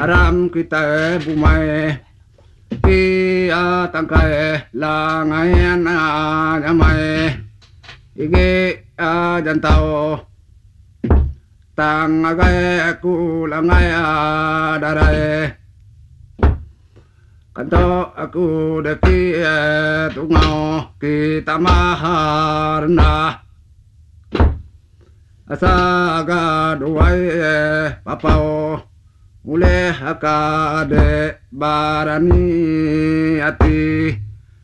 aram kita bumai kia tangkai langai na nyamai ige jantau tangagai aku langai darai kanto aku deki tungau kita maharna asaga duai papao mulai akade barani ati